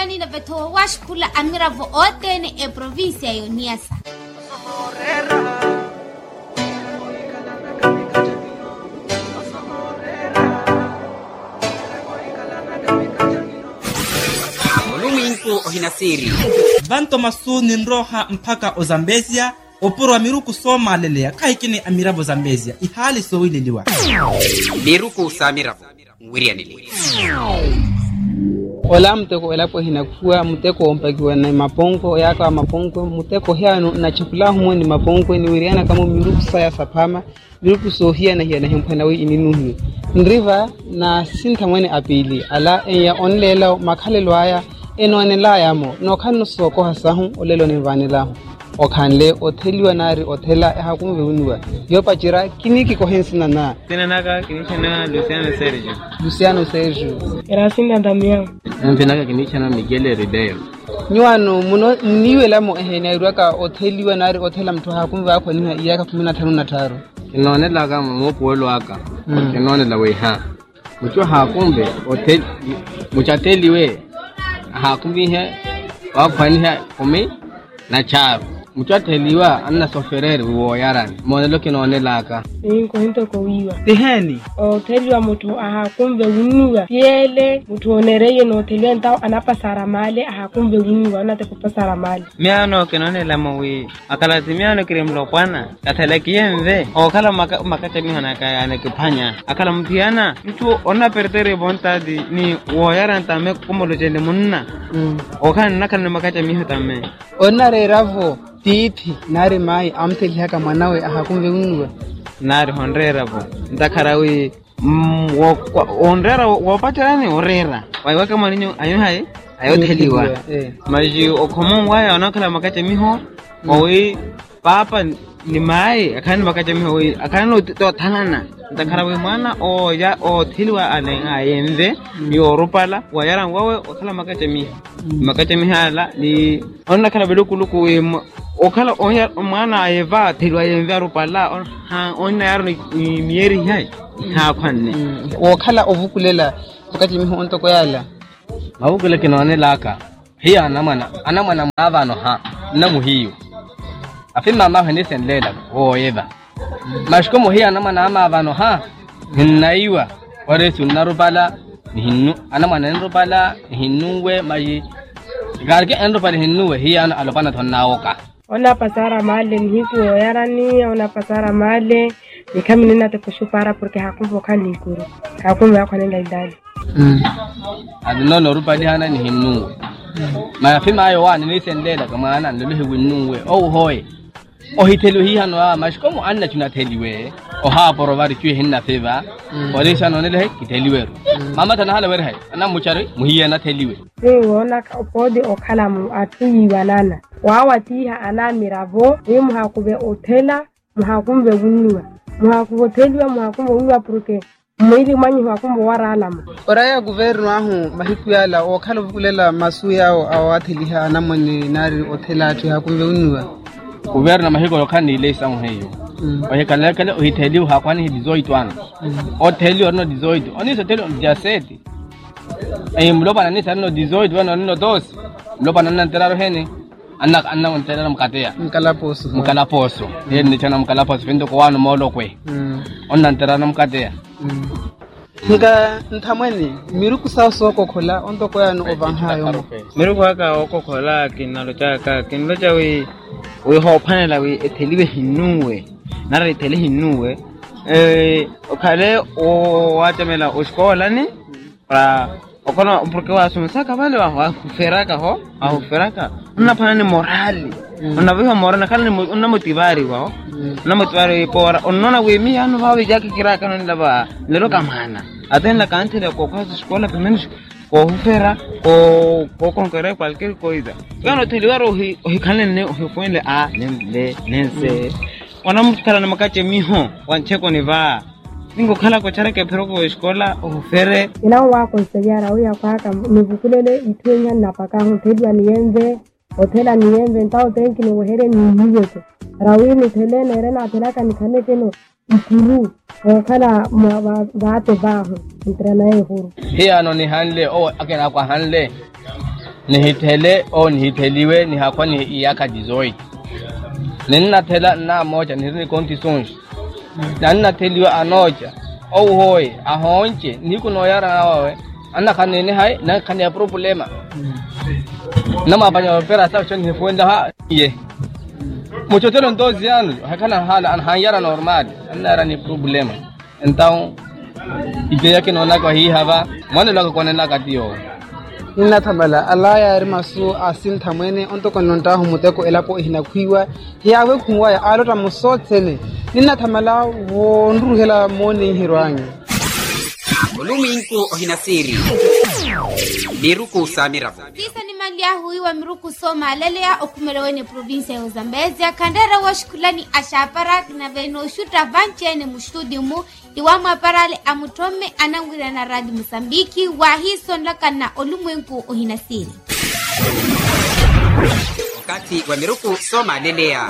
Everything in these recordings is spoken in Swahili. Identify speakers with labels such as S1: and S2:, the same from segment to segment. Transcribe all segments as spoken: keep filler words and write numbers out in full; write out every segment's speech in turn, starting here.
S1: Ndani na veto washkula amiravo otene e provincia yoniasa.
S2: Oluminko ohinasiri.
S3: Banto masu ninroha mpaka o Zambezia. Oporo amiruku soma lelea kaikini amirabo Zambezia. Ihali so ililiwa.
S2: Miruku samirabo. Mwiria nili.
S4: Ola mteko elapo hinakufua mteko ompakiwa na mapongo yaka mapongo mteko hiano na chakula humo ni mapongo ni wiriana kama miruku saya sapama miruku sohia na hiana himpana wi ininuhu ndriva na sinta mwene apili ala enya onlela makhalelo aya enonela yamo no khanno soko hasahu olelo ni vanela okhanle otheliwa nari othela hakumbe unwa yopachira kiniki ko hensina na
S5: tenanaka kinichana Luciano Sergio
S4: Luciano Sergio
S6: Erasinda Damian
S5: Mpenaka kinichana Miguel Rideo
S4: nywano muno niwela mo ehena irwaka otheliwa nari othela mtho hakumbe akho ni iyaka kumi na tano na tano
S5: kinonela kama mopolo aka kinonela we ha mucho hakumbe otheli muchateliwe hakumbe he wakhwani he kumi na charo mutwatheliwa anna soferere wo yarani monelo kinonelaka
S6: inko into ko wiwa
S4: tiheni
S6: o theliwa mutu aha kumbe winuwa yele mutu onereye no theliwa ntao anapasara male aha kumbe winuwa na te kupasara male
S5: miano kinonela mowi akala timiano kiremlo kwana kathela kiyemve o kala makacha mihana ka anakipanya akala mtiana mtu ona pertere bontadi ni wo yaran tame kumolo jende munna o kan nakana makacha mihotame
S4: ona reravo titi nari mai amteli haka mwanawe ahakumbe unwa
S5: nari honrera bo ndakarawi honrera wapatani orera waiwaka maninyo ayo hai ayo theliwa maji okomon waya onakala makacha miho owi papa ni mai akani makacha miho owi akani to thanana ndakarawi mwana o ya o theliwa alen ayenze yo rupala wayaran wawe okala makacha miho makacha mihala ni onakala belukuluku okala oya mwana ayeva theliwa yenve rupala ha onna yaro ni mieri hai ha kwanne
S4: okala ovukulela makacha miho onto koyala
S5: mawukule kinone laka hiya anamana anamana mavano ha namuhiyo afima mahene senlela oyeva mashkomo hiya anamana mavano ha hinaiwa ore sunarubala hinnu anamana nrubala hinnuwe maji garke nrubala hinnuwe hiya ana alopana thonnaoka
S6: ona pasara male nihiku yarani ona pasara male nikami nina te kushupara porque hakumbo kanikuru hakumbo yakwanenda idali
S4: mm
S5: adino no rubali hana ni hinnu ma fima ayo wa ni sendela kama ana nduluhi winnuwe o hoye o hitelu hi hano mashkomo anna tunatheliwe o ha porovari kyu hinna feva orisa no nele kiteliwe mama tana hala wer hay ana muchari muhiya na theliwe
S6: wona ka opode okalamu atuyi banana wawatiha ana miravo imu hakube otela muhakumbe winnuwa muhakubotheliwa muhakumbe winnuwa porque mwili manyi hakumbo waralama
S4: oraya guverno ahu mahikuyala okhala vukulela masu yao awatheliha namoni nari othela tu hakumbe winnuwa
S5: guverno mahiko lokani ile sangu heyo ohe kala kala ohitheliwa hakwani hidizoitwana otheli orno dizoito oni so telo jaseti e mloba nani sanno dizoito wana no dos mloba nani nteraro hene anna anna nteraro mkatea
S4: mkalaposo
S5: mkalaposo yeni ni chana mkalaposo findo ko wano molo kwe onna nteraro mkatea
S4: nga nthamweni miruku saso kokhola onto koyano ovanhayo
S5: miruku aka okokhola kinalo chaka kinlo chawi we hophanela we etheliwe hinnuwe nara ethele hinnuwe eh okhale o watemela oskola ni para okono porque wa sumsaka vale wa feraka ho au feraka una phana ni morali una viha morana kala ni una motivari wa una motivari por onona we mi anu va ya kiraka no ndaba lero kamana atenda kantile ko kwa escola primero ko fera ko ko conquerir cualquier cosa gano teliwaro hi khane ne hi poinle a le lense wana mukala na makache miho wancheko ni va ningo khala ko chara ke phero ko escola o fere
S6: ina wa konsejara uya kwaka nivukulele itwenya napaka ho theliwa niyenze hothela niyenze ntao tenki ni wehere ni hiyote rawini thelene rena thelaka ni khane teno ikuru okala baate baho entrenaye huru
S5: hiya no ni hanle o akena kwa hanle
S7: nihitele o nihiteliwe ni hakwa ni iyaka dizoid nina tela na moja ni konti sonji na nina teliwe anoja au hoye ahonje niku noyara nawe ana kanene hai na kane problema na mabanya opera sa choni fuenda ha ye mucho telo ndozi yanu hakana hala an hayara normal ana ni problema então ide yake naona kwa hii hapa mwana lako konena katio
S4: Nina tamala alaya rimasu asin tamwene onto kononta humuteko elapo hinakwiwa hiawe kumwa ya alota musotene nina tamala wonru hela moni hirwangi
S2: Olumi inko ohinasiri Miruku Samiravo
S1: Kisa ni mali ya hui wa Miruku Soma Lelea okumeleweni provinsia ya Zambezia kandera wa shukulani ashapara na veno shuta vanchene mshtudimu iwama parale amutome anangwira na radi Msambiki wa hiso nlaka na olumwenku ohinasiri
S2: Wakati wa Miruku Soma Lelea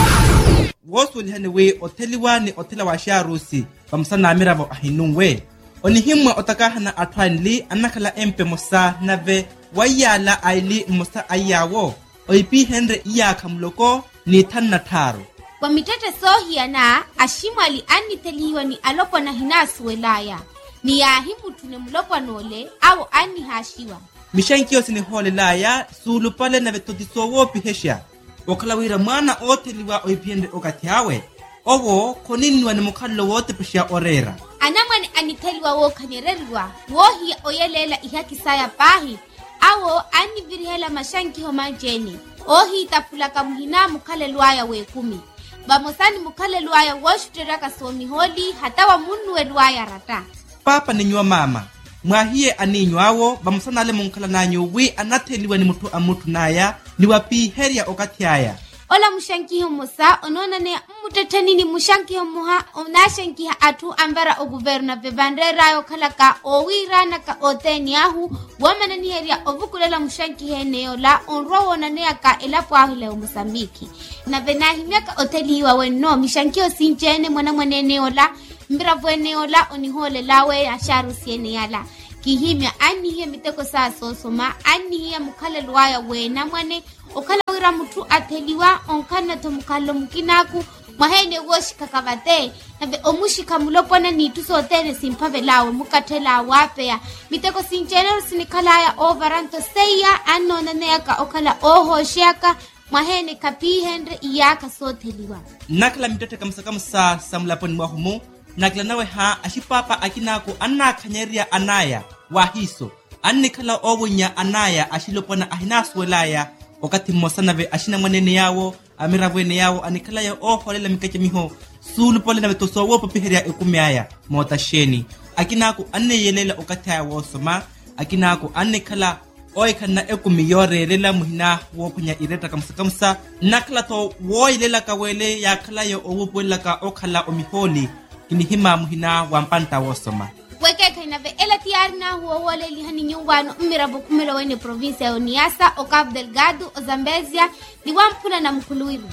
S3: Wosu lihanewe oteliwa ni otela wa sharusi Pamsana Amiravo ahinungwe Onihimwa otakahana atwanli anakala empe mosa nave wayala aili mosa ayawo oipi henre iya kamloko ni tanna taro
S1: Kwa mitete sohia na ashimwa li ani teliwa ni alopo na hinasu welaya ni ya himu tunemlopo nole au ani hashiwa
S3: Mishankio sini hole laya sulu pale na vetodisowo pihesha Wakalawira mana oteliwa oipiende okatiawe Owo koninwa ni mukalo wote pishia orera
S1: Anamani aniteliwa wo kanyerelwa wohi oyelela ihaki saya pahi awo ani virihela mashanki homajeni ohi itapulaka muhina mukale luaya we kumi Bamosani mukale luaya woshuteraka somi holi hatawa munuwe luaya rata
S3: Papa ni nyua mama Mwahie aninyo awo bamosana ale munkala nanyo wi anateliwa ni mutu amutu naya ni wapi heria okatiaya
S1: Ola mushankiho musa onona ne muteteni ni mushankiho muha onashankiha atu ambara o guverna vebandera yo kalaka owira na ka oteni ahu wamana ni heria ovukulela mushankihe neola onro wona ne aka elapo ahile o Mosambiki na venahi miaka oteli wa wenno mishankio sinjene mwana mwana neola mbira vweneola onihole lawe asharu siene yala Kihimya ani hiya miteko saa sosoma ani hiya mukale luaya wena mwane okala wira mutu ateliwa onkana to mukalo mukinaku mahene woshi kakavate nabe omushika mulopona ni tusotene simpave lawe mukatela wapea miteko sinjenero sinikalaya overanto seya anona neaka okala oho shaka mahene kapi henre iyaka soteliwa
S3: Nakala mitete kamsakamusa samulaponi mwahumu Nakla nawe ha ashipapa akinako anna kanyeria anaya wahiso annikala obunya anaya ashilopona ahinaswelaya wakati mosanave ashina mwanene yawo amiravwene yawo anikala ya oholela mikache miho sulu pole na tosowo popiheria ekumeaya motasheni akinako anne yelela okataya wosoma akinako annikala oikana ekumiyore lela muhina wopunya ireta kamsakamsa nakala to woilela kawele ya kala ya owupwela ka okala omiholi Kinihima muhina wampanta wosoma
S1: Wekeka inave ela tiari na huwa wale lihani nyungwano mmirabu kumelo wene provinsia ya Niassa o Cabo Delgado o Zambezia ni wampuna na mkuluiru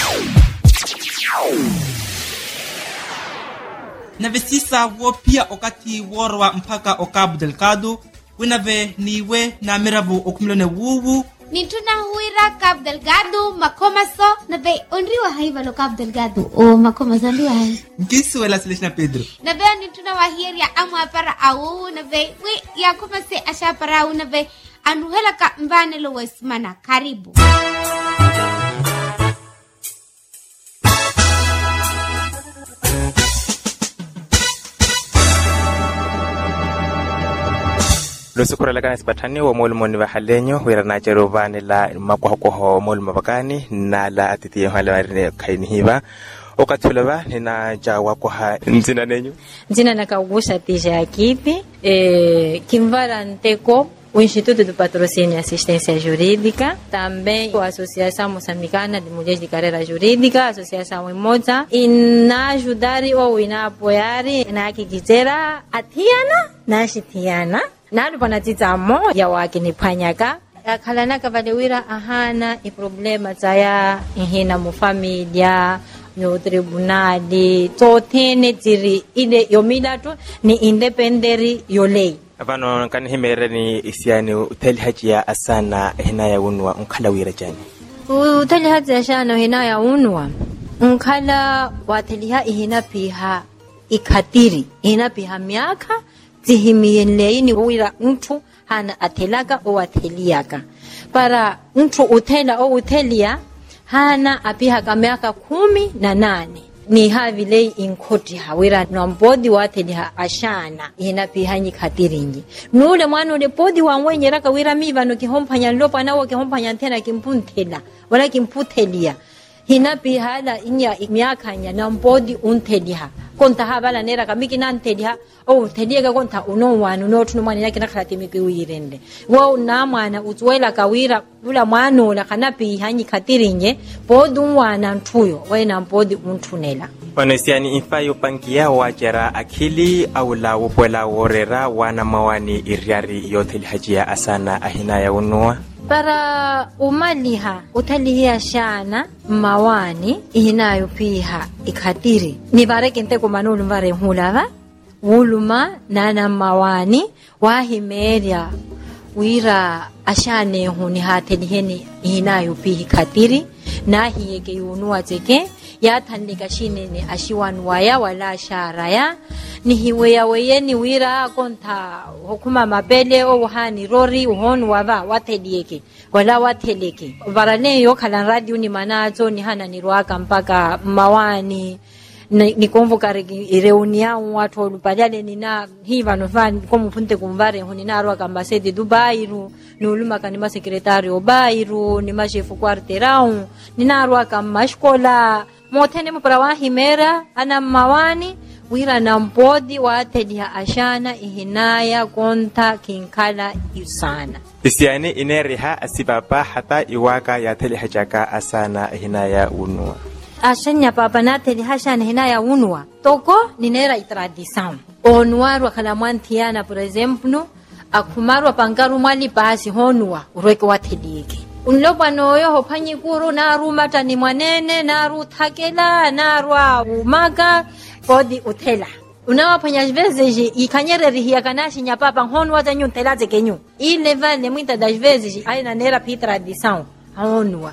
S3: Nave sisa wo pia okati worwa mpaka o Cabo Delgado Winave niwe na mirabu okumelo ne wuwu
S1: Nituna huira Cabo Delgado makomaso nabe onriwa haiva lo Cabo Delgado o makomaso onriwa haiva
S3: Nkisu wela Seleshna Pedro
S1: Nabe nituna wahiria amu para au nabe we ya kumase asha para au nabe anuhela ka mbane lo wesimana karibu
S8: Lusukura lagana sibatani wa molu moni wa halenyo wira na jeruvani la makuhakuho molu mabakani na la atitiye halawari kaini hiva okatulaba nina jawa kuha nzina nenyu
S9: nzina nakaugusha tija equipe eh, Kimvara Nteko o Instituto do Patrocínio e Assistência Jurídica, também a Associação Moçambicana de Mulheres de Carreira Jurídica, a Associação Imoja, e na ajudar ou na apoiar na que quiser a Tiana, na Tiana, na lupana tizamo ya wakini panyaka akhalana kavalewira ahana i problema tsaya ihina mu familia no tribunali totene tiri ile yomilato ni independeri yo lei
S8: Abano kan himere ni isiani uteli hajia asana hinaya unwa unkala wira jani.
S9: Uteli hajia asana hinaya unwa unkala wateliha ihina piha ikatiri ihina piha miaka zihimiyenlei ni wira mtu hana atelaka o ateliaka para mtu utela o utelia hana apiha ka miaka kumi na nane ni havile inkoti hawira na mbodi wateli ha ashana ina pihanyi khatiringi nule mwana ule podi wa mwenye raka wira miva no kihompanya lopa nawo kihompanya tena kimpunthela wala kimputhelia hina pihala inya miaka nya na mbodi untheliha konta habala nera kamiki nantheliha o theliega konta uno wanu no tunu mwana yake nakhalati miki uyirende wo na mwana utwela kawira ula mwana ola kana pihanyi khatiringe podi mwana nthuyo wena mbodi unthunela
S8: Wanesiani infayo pangia wajara akili au la wopwela worera wana mawani iriari yotheli hajia asana ahinaya unwa
S9: para umaliha utalihia shana mawani ihinayo piha ikhatiri nibareke nteko manulu mbare hulava uluma nana mawani wahimeria wira ashane huni hateliheni ihinayo pihi ikhatiri nahiyeke yunua teke ya thandika shinene ashiwanwaya wala sharaya nihiweya weyeni wira konta hukuma mapele o hani rori uhonu wava watelieke wala wateleke varane yo khala radio ni manazo ni hana ni rwaka mpaka mawani ni konvoka reunia watu olupajale nina hiva no van komu punte kumvare honi na rwaka ambassador Dubai ru ni uluma kanima secretary Bairu ni mashefu quarterau ni na rwaka mashkola motene mparawa himera ana mawani wira na mpodi watelia ashana ihinaya konta kinkala yusana
S8: isiani ineriha asibaba hata iwaka ya teli hajaka asana ihinaya unwa
S9: ashanya papa na teli hashana ihinaya unwa toko ninera tradição onwarwa kala mwantiana por exemplo akumarwa pangaru mali basi honwa urweke watelieke unlopa noyo hopanyi kuru naru matani mwanene naru thakela narwa umaga podi utela unawa panya vezes ikanyere rihia kanashi nyapapa honu waza nyuntela zekenyu ile vale mwita das vezes aina nera pi tradição honwa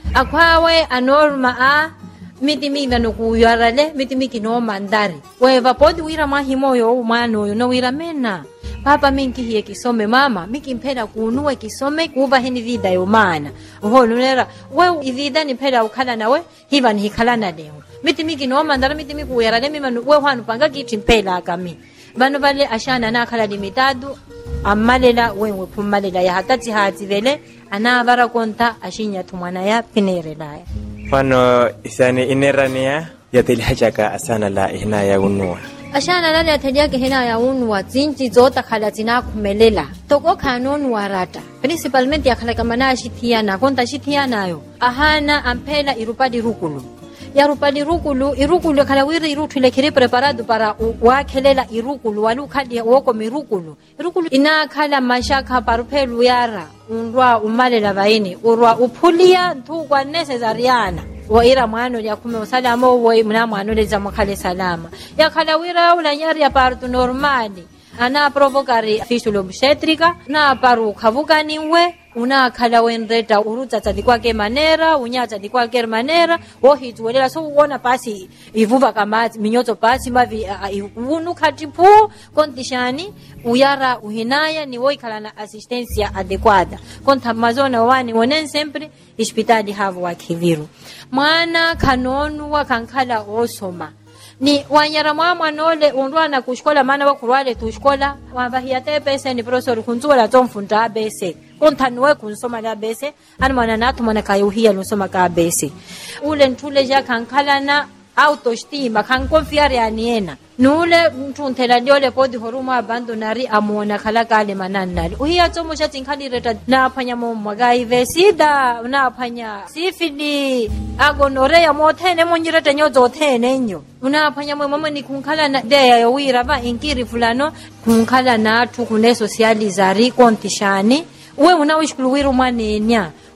S9: akwawe anorma a mitimika no kuyarale mitimiki no mandari weva podi wira mahimoyo umano yo no wira mena papa minki hiye kisome mama miki mpeda kuunue kisome kuva hini vida yo mana uho nunera we vida ni peda ukala nawe hiva ni hikala na leo miti miki no mandara miti miku uyarale mima we wanu panga kiti mpela kami bano vale ashana na kala limitadu amalela wewe pumalela ya hatati hati vele anavara konta ashinya tumwana ya pinerela ya
S8: Fano isani inerania ya teli hajaka asana la ihinaya unwa
S9: ashana nani ateliake hina ya unwa zinji zota khala zina kumelela toko kanon warata principalmente ya khala kamana shitiana konta shitiana yo ahana ampela irupadi rukulu ya rupadi rukulu irukulu khala wiri iruthile kire preparado para wakhelela irukulu walukhadi woko mirukulu irukulu ina khala mashaka parupelu yara unwa umalela baini urwa uphulia nthukwa necessariana wa ira mwano ya kume usalamo wa mna mwano le zamukhale salama ya khala wira ula nyari ya partu normali ana provocare fistula obstetrica na paru khavukani we una khala wenreta urutsa tsadi kwake manera unyatsa di kwake manera wo hitwelela so uona pasi ivuva kama minyoto pasi mavi unu khatipu kondishani uyara uhinaya ni woi khala na asistencia adequada konta mazona wani wonen sempre hospitali havu wa kiviru mwana kanonu wa kankhala osoma ni wanyara mwa nole undwana kushkola mana wakurwale tushkola wabahiyate pese ni professor kunzula tomfunda bese kontanwe kunsoma la bese ani mwana natu mwana kayuhia lusoma ka bese ule ntule ja kankalana autoestima kan confiare aniena nule mtu ntela liole podi horuma abandonari amuona kala kale mananali uhia tomo cha tinkali reta na apanya mo magai vesida na apanya sifili agonorea mothene monjireta nyozo thene nyo una apanya mo mama ni kunkala na de ya wira ba inkiri fulano kunkala na tu kune socializari kontishani we una wishkuluwiru manenya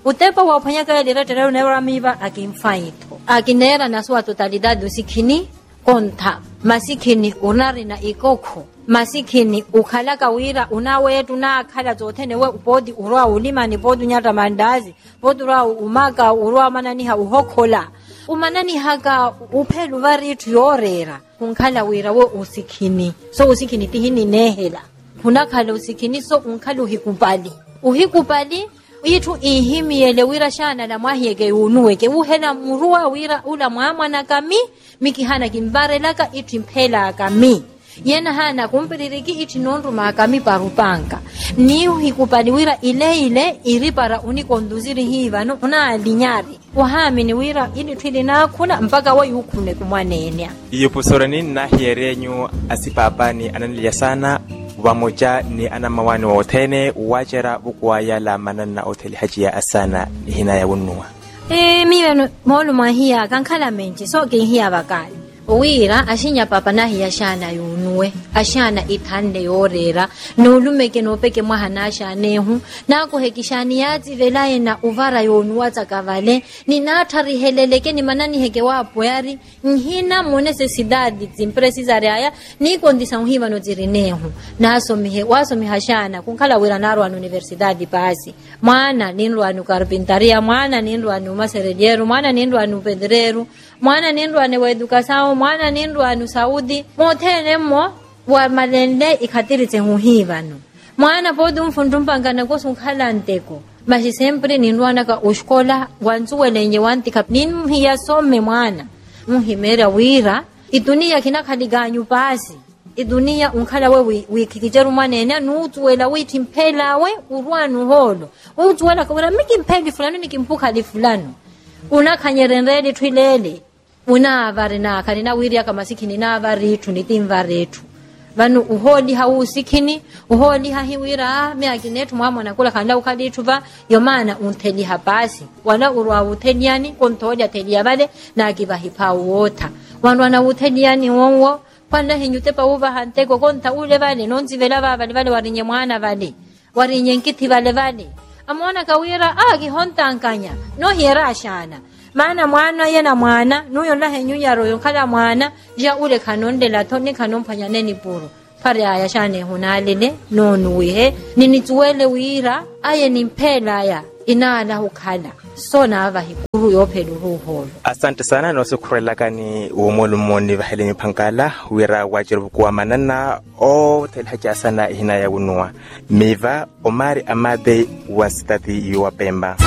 S9: utepa wa panyaka ile retero never miba akimfaito akinera na sua totalidad usikini konta masikini unari na ikoko masikini ukhalaka wira unawetu na akhala zote newe upodi urwa ulima ni bodu nyata mandazi bodu ra umaka urwa manani ha uhokhola umanani haka uphelu varitu yorera unkhala wira we usikini so usikini tihini nehela kunakhala usikini so unkhala uhikupali uhikupali itu ihimiyele wira shana la mwahiyeke unuweke uhela murua wira ula mwamwana kami mikihana kimbarelaka itu mphela kami yena hana kumpiririki iti nondu makami parupanga ni uhikupali wira ile ile iripara unikonduziri hivano una alinyari wahami ni wira ili twili nakuna mpaka wa yukune kumwanenya
S8: iyo pusorani na hierenyu asipapani ananilia sana wamoja ni anamawani wa otene wajera ukuwaya la manana oteli hajia asana hina ya unua
S9: e miwe molu mahia kankala menji so kinhia bakali wira ashinya papa nahi yashana yunue ashana itande yorera nolumeke nopeke mwahanasha nehu nako hekishani yazi velaye na uvara yonua zakavale ni natari heleleke ni manani heke wapo yari nhina monese sidadi zimpresi zareaya ni kondisa uhiva no zirinehu naso mihe waso mihashana kunkala wira naro anu universidadi pasi mwana ninru anu karpintaria mwana ninru anu maserediero mwana ninru anu pedreru mwana ninru anu wa edukasao mwana ninru anu Saudi motene mo wa malende ikatiritse huhivano mwana podu mfundumpangana kosunkhala nteko mashi sempre ninru anaka ushkola wanzuwelenye wantika nin hiya some mwana muhimera wira idunia kinakaliganyu pasi idunia unkhala we wikikijeru manene nutuwela witimphela we urwanu holo utuwela kawira mikimpheli fulani nikimpuka li fulani unakhanyerendele twilele una avari na kanina wiri aka masikini na avari tu nitimvaretu vanu uholi hausikini uholi hahiwira me akinetu mwamona kula kanda ukalituva yomana unteli hapasi wala urwa uteliani kontoja telia vale na akivahipa uota wanu wana uteliani wonwo kwanda hinyutepa uva hanteko konta ule vale nonzi vela vale vale warinye mwana vale warinye nkiti vale vale amona kawira aki hontankanya no hiera ashana mana mwana yena mwana nuyo lahe nyunyaro yonkala mwana ja ule kanonde la toni kanompanya neni puru pare aya shane hunalele nonu wihe nini tuwele wira aye nimpela ya inala ukhala sona ava hikuru yopelu ruholo
S8: asante sana no sukurelakani umolu moni vahelemi pankala wira wajiru kuwa manana o telhaja sana hina ya unua miva Omari Amade wa stati yuwa Pemba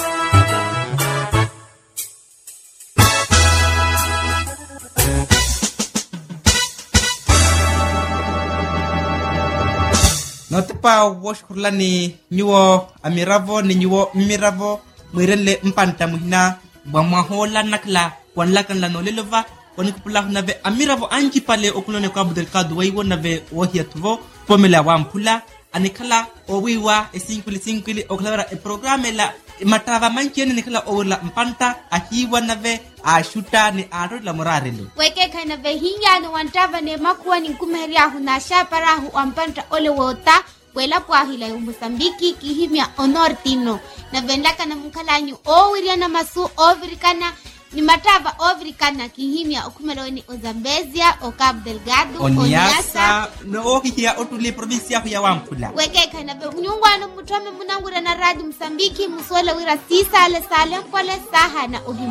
S3: notepa woshkurla ni nyuo amiravo ni nyuo miravo mwirele mpanta muhina bwamwahola nakla wanlakan la nolelova wanikupula nave amiravo anji pale okulone kwa Abdul Kadu waiwo nave wohiatuvo pomela wampula anikala owiwa esinkuli sinkuli oklavera e programe la matava manchene nikala owla mpanta ahiwa nave ashuta ni aro la morarelo
S1: weke kana vehinya no wantava ne makuwa ni kumeria hunasha parahu ampanta ole wota wela kwa hila yu Mosambiki kihimia onortino na vendaka na mkalanyu owiria na masu ovirikana ni matava ovirikana kihimia okumeloni Ozambezia o Cabo Delgado
S3: Onyasa no ohihia otuli provincia ya Wampula
S1: weke kana be nyungwano mutome munangura na radio Mosambiki muswele wira sisa ale sale kwale saha na